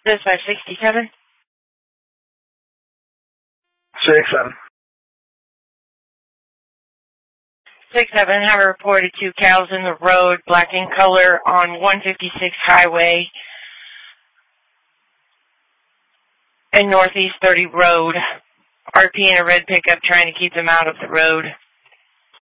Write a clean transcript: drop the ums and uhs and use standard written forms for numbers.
This 567? 67. 67, have a reported 2 cows in the road, black in color, on 156 highway and Northeast 30 road. RP in a red pickup trying to keep them out of the road.